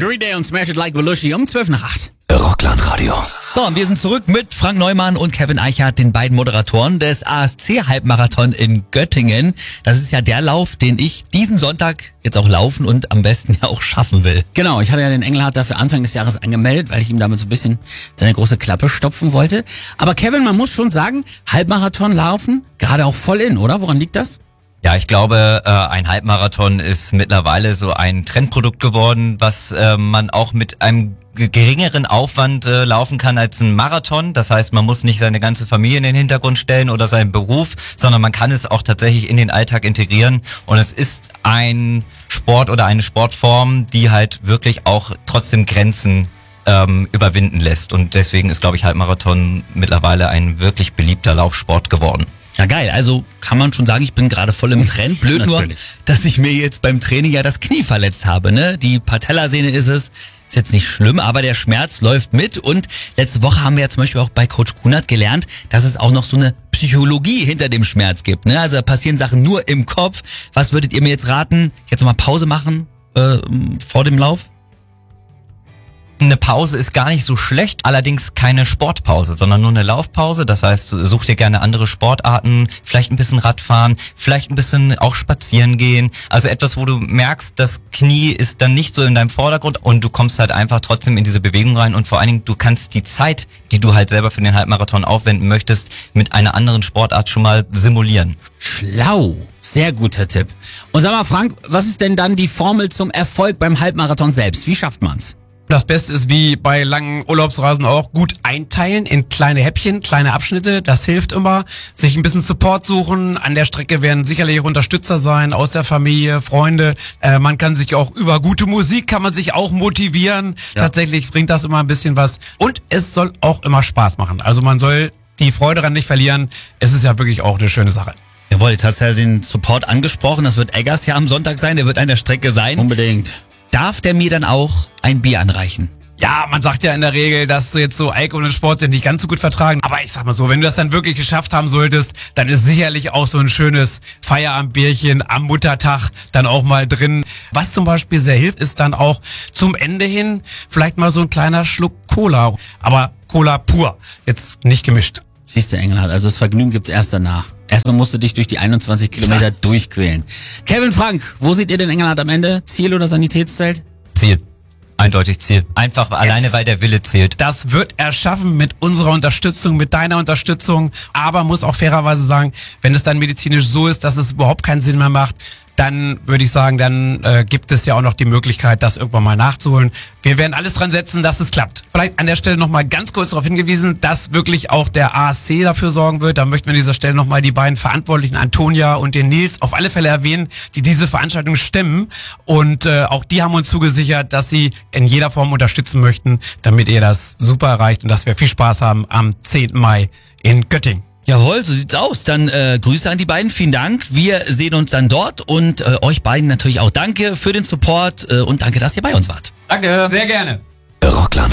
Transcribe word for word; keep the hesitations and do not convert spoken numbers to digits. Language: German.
Green Day und Smash It Like Belushi um zwölf nach acht. Rockland-Radio. So, und wir sind zurück mit Frank Neumann und Kevin Eichhardt, den beiden Moderatoren des A S C-Halbmarathon in Göttingen. Das ist ja der Lauf, den ich diesen Sonntag jetzt auch laufen und am besten ja auch schaffen will. Genau, ich hatte ja den Engelhardt dafür Anfang des Jahres angemeldet, weil ich ihm damit so ein bisschen seine große Klappe stopfen wollte. Aber Kevin, man muss schon sagen, Halbmarathon laufen, gerade auch voll in, oder? Woran liegt das? Ja, ich glaube, äh, ein Halbmarathon ist mittlerweile so ein Trendprodukt geworden, was äh, man auch mit einem geringeren Aufwand äh, laufen kann als ein Marathon. Das heißt, man muss nicht seine ganze Familie in den Hintergrund stellen oder seinen Beruf, sondern man kann es auch tatsächlich in den Alltag integrieren. Und es ist ein Sport oder eine Sportform, die halt wirklich auch trotzdem Grenzen ähm, überwinden lässt. Und deswegen ist, glaube ich, Halbmarathon mittlerweile ein wirklich beliebter Laufsport geworden. Ja, geil. Also kann man schon sagen, ich bin gerade voll im Trend. Blöd nur, dass ich mir jetzt beim Training ja das Knie verletzt habe, ne? Die Patellasehne ist es. Ist jetzt nicht schlimm, aber der Schmerz läuft mit. Und letzte Woche haben wir ja zum Beispiel auch bei Coach Kunert gelernt, dass es auch noch so eine Psychologie hinter dem Schmerz gibt, ne? Also da passieren Sachen nur im Kopf. Was würdet ihr mir jetzt raten? Jetzt nochmal Pause machen äh, vor dem Lauf? Eine Pause ist gar nicht so schlecht, allerdings keine Sportpause, sondern nur eine Laufpause. Das heißt, such dir gerne andere Sportarten, vielleicht ein bisschen Radfahren, vielleicht ein bisschen auch spazieren gehen. Also etwas, wo du merkst, das Knie ist dann nicht so in deinem Vordergrund und du kommst halt einfach trotzdem in diese Bewegung rein und vor allen Dingen, du kannst die Zeit, die du halt selber für den Halbmarathon aufwenden möchtest, mit einer anderen Sportart schon mal simulieren. Schlau. Sehr guter Tipp. Und sag mal, Frank, was ist denn dann die Formel zum Erfolg beim Halbmarathon selbst? Wie schafft man's? Das Beste ist wie bei langen Urlaubsreisen auch gut einteilen in kleine Häppchen, kleine Abschnitte. Das hilft immer. Sich ein bisschen Support suchen. An der Strecke werden sicherlich auch Unterstützer sein aus der Familie, Freunde. Äh, man kann sich auch über gute Musik kann man sich auch motivieren. Ja. Tatsächlich bringt das immer ein bisschen was. Und es soll auch immer Spaß machen. Also man soll die Freude daran nicht verlieren. Es ist ja wirklich auch eine schöne Sache. Jawohl, jetzt hast du ja den Support angesprochen. Das wird Eggers ja am Sonntag sein. Der wird an der Strecke sein. Unbedingt. Darf der mir dann auch ein Bier anreichen? Ja, man sagt ja in der Regel, dass du jetzt so Alkohol und Sport sind nicht ganz so gut vertragen. Aber ich sag mal so, wenn du das dann wirklich geschafft haben solltest, dann ist sicherlich auch so ein schönes Feierabendbierchen am Muttertag dann auch mal drin. Was zum Beispiel sehr hilft, ist dann auch zum Ende hin vielleicht mal so ein kleiner Schluck Cola. Aber Cola pur, jetzt nicht gemischt. Siehst du, Engelhardt, also das Vergnügen gibt's erst danach. Erstmal musst du dich durch die einundzwanzig Kilometer durchquälen. Kevin, Frank, wo seht ihr den Engelhardt am Ende? Ziel oder Sanitätszelt? Ziel. Eindeutig Ziel. Einfach yes. Alleine, weil der Wille zählt. Das wird er schaffen mit unserer Unterstützung, mit deiner Unterstützung. Aber muss auch fairerweise sagen, wenn es dann medizinisch so ist, dass es überhaupt keinen Sinn mehr macht, dann würde ich sagen, dann äh, gibt es ja auch noch die Möglichkeit, das irgendwann mal nachzuholen. Wir werden alles dran setzen, dass es klappt. Vielleicht an der Stelle nochmal ganz kurz darauf hingewiesen, dass wirklich auch der A S C dafür sorgen wird. Da möchten wir an dieser Stelle nochmal die beiden Verantwortlichen, Antonia und den Nils, auf alle Fälle erwähnen, die diese Veranstaltung stemmen. Und äh, auch die haben uns zugesichert, dass sie in jeder Form unterstützen möchten, damit ihr das super erreicht und dass wir viel Spaß haben am zehnten Mai in Göttingen. Jawohl, so sieht's aus. Dann äh, Grüße an die beiden, vielen Dank. Wir sehen uns dann dort und äh, euch beiden natürlich auch danke für den Support äh, und danke, dass ihr bei uns wart. Danke, sehr gerne. Rockland.